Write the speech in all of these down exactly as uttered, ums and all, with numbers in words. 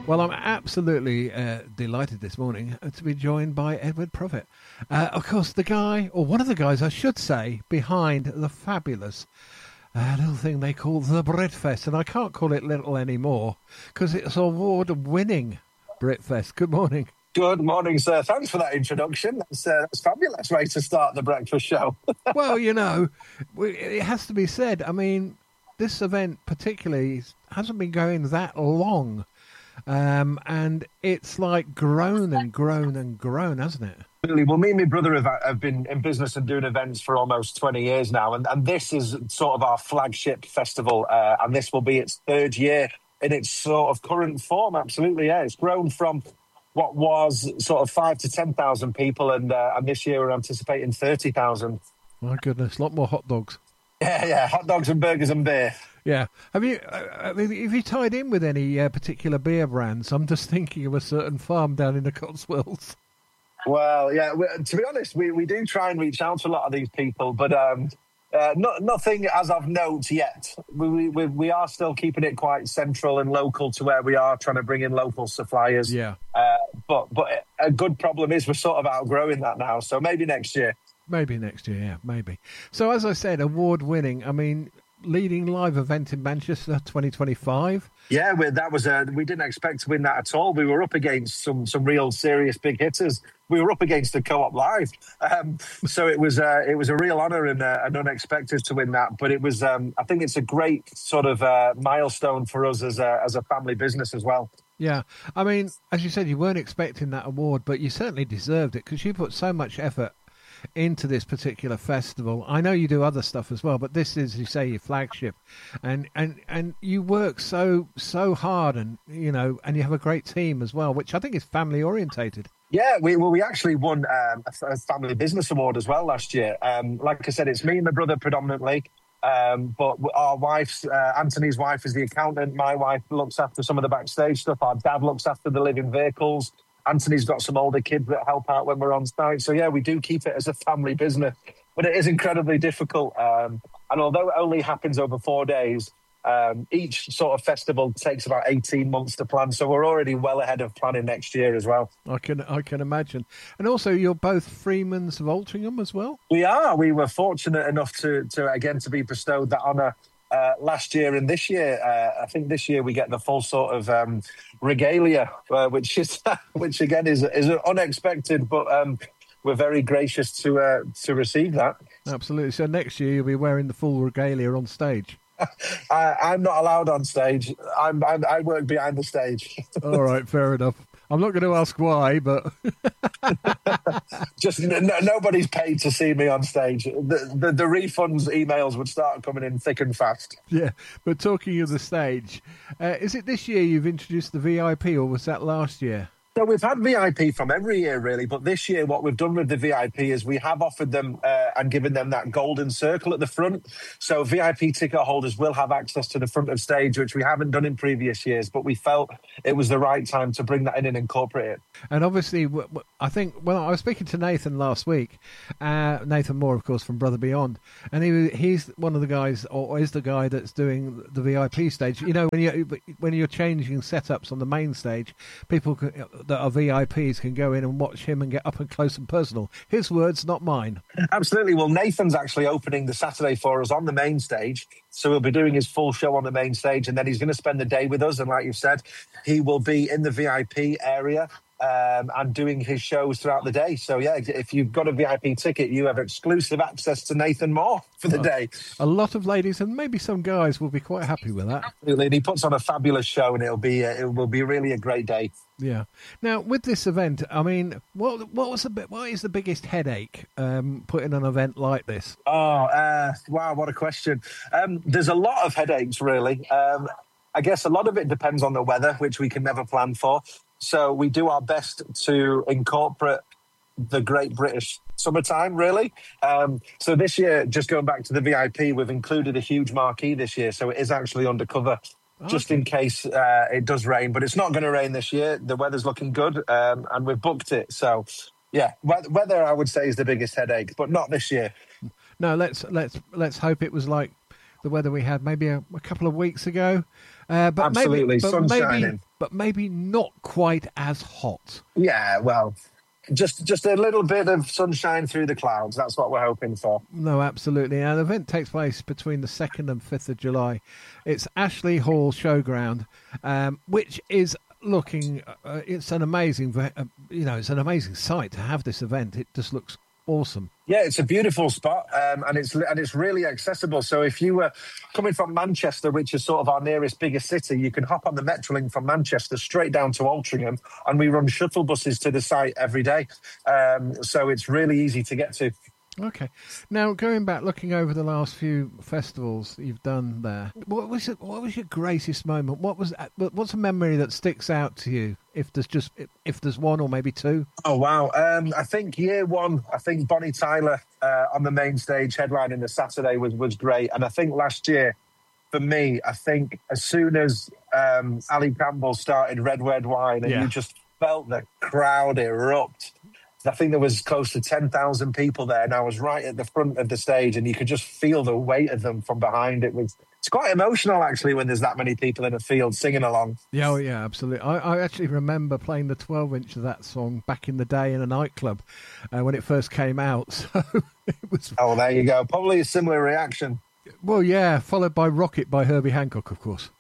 Well, I'm absolutely uh, delighted this morning to be joined by Edward Profit. Uh, of course, the guy, or one of the guys, I should say, behind the fabulous uh, little thing they call the Britfest. And I can't call it little anymore because it's an award-winning Britfest. Good morning. Good morning, sir. Thanks for that introduction. That's, uh, that's a fabulous way to start the breakfast show. Well, you know, it has to be said. I mean, this event particularly hasn't been going that long. Um, and it's like grown and grown and grown, hasn't it? Really, well, me and my brother have, have been in business and doing events for almost twenty years now. And, and this is sort of our flagship festival. Uh, and this will be its third year in its sort of current form. Absolutely, yeah. It's grown from what was sort of five to ten thousand people. And, uh, and this year we're anticipating thirty thousand. My goodness, a lot more hot dogs. Yeah, yeah, hot dogs and burgers and beer. Yeah. Have you uh, have you tied in with any uh, particular beer brands? I'm just thinking of a certain farm down in the Cotswolds. Well, yeah, we, to be honest, we, we do try and reach out to a lot of these people, but um, uh, not, nothing as of note yet. We, we we are still keeping it quite central and local to where we are, trying to bring in local suppliers. Yeah. Uh, but, but a good problem is we're sort of outgrowing that now, so maybe next year. Maybe next year, yeah, maybe. So, as I said, award-winning, I mean, leading live event in Manchester twenty twenty-five. Yeah, we, that was a, we didn't expect to win that at all. We were up against some some real serious big hitters. We were up against the Co-op Live. Um, so it was uh, it was a real honour and, uh, and unexpected to win that. But it was, um, I think it's a great sort of uh, milestone for us as a, as a family business as well. Yeah, I mean, as you said, you weren't expecting that award, but you certainly deserved it because you put so much effort into this particular festival. I know you do other stuff as well, but this is, you say, your flagship, and and and you work so so hard, and you know, and you have a great team as well, which I think is family orientated. Yeah, we well, we actually won um, a family business award as well last year. Um, like I said, it's me and my brother predominantly, um, but our wife's uh, Anthony's wife is the accountant. My wife looks after some of the backstage stuff. Our dad looks after the living vehicles. Anthony's got some older kids that help out when we're on site. So, yeah, we do keep it as a family business. But it is incredibly difficult. Um, and although it only happens over four days, um, each sort of festival takes about eighteen months to plan. So we're already well ahead of planning next year as well. I can I can imagine. And also, you're both Freemans of Altrincham as well? We are. We were fortunate enough to, to again, to be bestowed that honour Uh, last year and this year. uh, I think this year we get the full sort of um, regalia, uh, which is which again is is unexpected, but um, we're very gracious to uh, to receive that. Absolutely. So next year you'll be wearing the full regalia on stage. I, I'm not allowed on stage. I'm, I'm I work behind the stage. All right, fair enough. I'm not going to ask why, but just n- nobody's paid to see me on stage. The, the the refunds emails would start coming in thick and fast. Yeah, but talking of the stage, uh, is it this year you've introduced the V I P, or was that last year? So we've had V I P from every year, really, but this year what we've done with the V I P is we have offered them uh, and given them that golden circle at the front. So V I P ticket holders will have access to the front of stage, which we haven't done in previous years, but we felt it was the right time to bring that in and incorporate it. And obviously, I think, well, I was speaking to Nathan last week, uh, Nathan Moore, of course, from Brother Beyond, and he he's one of the guys, or is the guy that's doing the V I P stage. You know, when you when you're changing setups on the main stage, people can, that are V I Ps can go in and watch him and get up and close and personal. His words, not mine. Absolutely. Well, Nathan's actually opening the Saturday for us on the main stage. So he'll be doing his full show on the main stage, and then he's going to spend the day with us. And like you've said, he will be in the V I P area um, and doing his shows throughout the day. So, yeah, if you've got a V I P ticket, you have exclusive access to Nathan Moore for the oh, day. A lot of ladies and maybe some guys will be quite happy with that. Absolutely. And he puts on a fabulous show, and it'll be uh, it will be really a great day. Yeah. Now, with this event, I mean, what what was the bit? What is the biggest headache um, putting an event like this? Oh, uh, wow! What a question. Um, there's a lot of headaches, really. Um, I guess a lot of it depends on the weather, which we can never plan for. So we do our best to incorporate the Great British summertime, really. Um, so this year, just going back to the V I P, we've included a huge marquee this year, so it is actually undercover. Okay. Just in case uh, it does rain, but it's not going to rain this year. The weather's looking good, um, and we've booked it. So, yeah, weather I would say is the biggest headache, but not this year. No, let's let's let's hope it was like the weather we had maybe a, a couple of weeks ago. Uh, but Absolutely, maybe, but sun maybe, shining. but maybe not quite as hot. Yeah, well, just just a little bit of sunshine through the clouds. That's what we're hoping for. No, absolutely. And the event takes place between the second and fifth of July. It's Ashley Hall Showground, um, which is looking, uh, it's an amazing, uh, you know, it's an amazing site to have this event. It just looks awesome. Yeah, it's a beautiful spot, um, and it's and it's really accessible. So if you were coming from Manchester, which is sort of our nearest bigger city, you can hop on the Metrolink from Manchester straight down to Altrincham, and we run shuttle buses to the site every day. Um, so it's really easy to get to. Okay. Now, going back, looking over the last few festivals you've done there, what was it? What was your greatest moment? What was? What's a memory that sticks out to you? If there's just if there's one or maybe two. Oh wow! Um, I think year one. I think Bonnie Tyler uh, on the main stage headlining the Saturday was was great, and I think last year for me, I think as soon as um, Ali Campbell started Red Red Wine, and yeah. you just felt the crowd erupt. I think there was close to ten thousand people there, and I was right at the front of the stage, and you could just feel the weight of them from behind. It was it's quite emotional, actually, when there's that many people in a field singing along. Yeah, oh, yeah, absolutely. I, I actually remember playing the twelve-inch of that song back in the day in a nightclub uh, when it first came out. So it was. Oh, there you go. Probably a similar reaction. Well, yeah, followed by Rocket by Herbie Hancock, of course.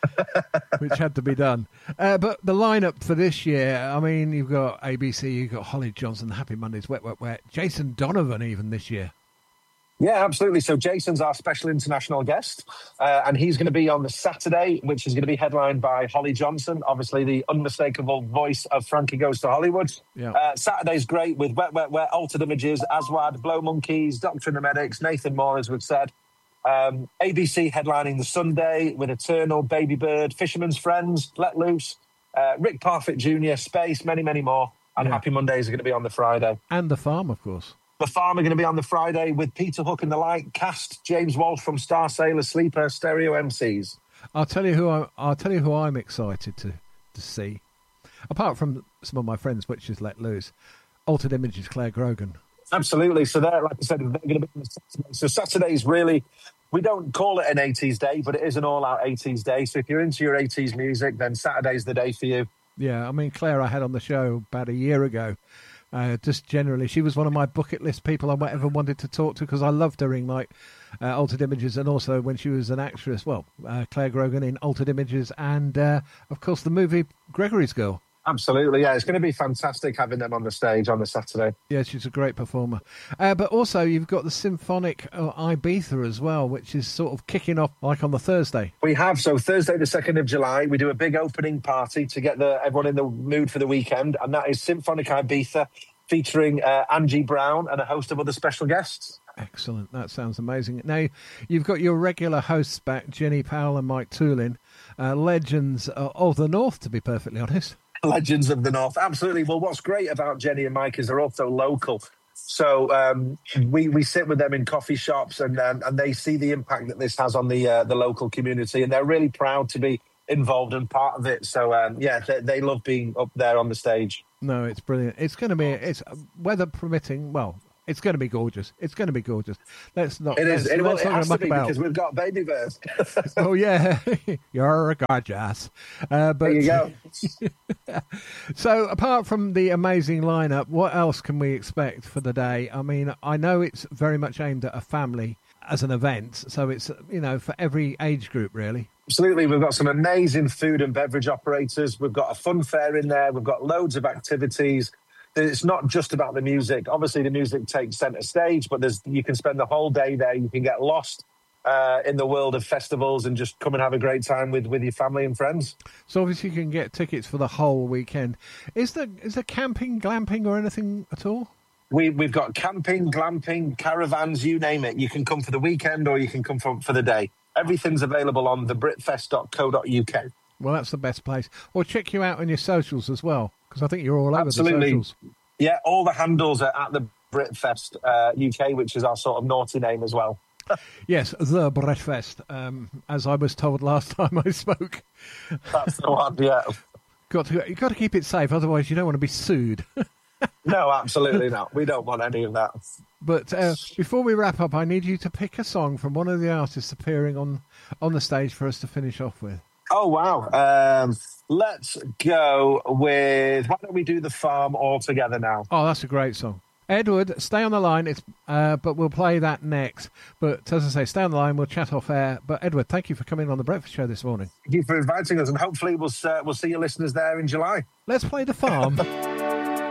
Which had to be done. Uh, but the lineup for this year, I mean, you've got A B C, you've got Holly Johnson, Happy Mondays, Wet, Wet, Wet, Jason Donovan even this year. Yeah, absolutely. So Jason's our special international guest, uh, and he's going to be on the Saturday, which is going to be headlined by Holly Johnson, obviously the unmistakable voice of Frankie Goes to Hollywood. Yeah. Uh, Saturday's great with Wet, Wet, Wet, Altered Images, Aswad, Blow Monkeys, Doctor and the Medics, Nathan Moore, as we've said. Um, A B C headlining the Sunday with Eternal, Baby Bird, Fisherman's Friends, Let Loose, uh, Rick Parfitt Junior, Space, many, many more. And yeah. Happy Mondays are going to be on the Friday. And The Farm, of course. The Farm are going to be on the Friday with Peter Hook and the Light, Cast, James Walsh from Star Sailor, Sleeper, Stereo M Cs. I'll tell you who I, I'll tell you who I'm excited to to see. Apart from some of my friends, which is Let Loose, Altered Images, Claire Grogan. Absolutely. So they're, like I said, they're going to be on the Saturday. So Saturday's really, we don't call it an eighties day, but it is an all-out eighties day. So if you're into your eighties music, then Saturday's the day for you. Yeah, I mean, Claire I had on the show about a year ago. Uh, just generally, she was one of my bucket list people I ever wanted to talk to because I loved her in like uh, Altered Images, and also when she was an actress, well, uh, Claire Grogan in Altered Images, and uh, of course the movie Gregory's Girl. Absolutely, yeah. It's going to be fantastic having them on the stage on the Saturday. Yeah, she's a great performer. Uh, but also, you've got the Symphonic uh, Ibiza as well, which is sort of kicking off like on the Thursday. We have. So Thursday, the second of July, we do a big opening party to get the, everyone in the mood for the weekend. And that is Symphonic Ibiza, featuring uh, Angie Brown and a host of other special guests. Excellent. That sounds amazing. Now, you've got your regular hosts back, Jenny Powell and Mike Toolin, uh, legends uh, of the North, to be perfectly honest. Legends of the North, absolutely. Well, what's great about Jenny and Mike is they're also local. So um, we we sit with them in coffee shops, and um, and they see the impact that this has on the uh, the local community, and they're really proud to be involved and part of it. So um, yeah, they, they love being up there on the stage. No, it's brilliant. It's going to be, it's weather permitting. Well, it's going to be gorgeous. It's going to be gorgeous. Let's not. It is. Let's, it, let's well, it has to be about. because we've got Baby Bird. Oh yeah, you're gorgeous. Uh, but there you go. So, apart from the amazing lineup, what else can we expect for the day? I mean, I know it's very much aimed at a family as an event, so it's, you know, for every age group, really. Absolutely. We've got some amazing food and beverage operators. We've got a fun fair in there. We've got loads of activities. It's not just about the music. Obviously, the music takes centre stage, but there's you can spend the whole day there. You can get lost uh, in the world of festivals and just come and have a great time with, with your family and friends. So obviously you can get tickets for the whole weekend. Is there, is there camping, glamping or anything at all? We, we've got camping, glamping, caravans, you name it. You can come for the weekend or you can come for, for the day. Everything's available on the britfest dot co dot uk. Well, that's the best place. Or check you out on your socials as well, because I think you're all over Absolutely. the socials. Yeah, all the handles are at the Britfest uh, U K, which is our sort of naughty name as well. Yes, the Britfest, um, as I was told last time I spoke. That's the one, yeah. Got to, you've got to keep it safe, otherwise you don't want to be sued. No, absolutely not. We don't want any of that. But uh, before we wrap up, I need you to pick a song from one of the artists appearing on, on the stage for us to finish off with. Oh, wow. Um, let's go with, why don't we do The Farm all together now? Oh, that's a great song. Edward, stay on the line, It's uh, but we'll play that next. But as I say, stay on the line, we'll chat off air. But Edward, thank you for coming on The Breakfast Show this morning. Thank you for inviting us, and hopefully we'll, uh, we'll see your listeners there in July. Let's play The Farm.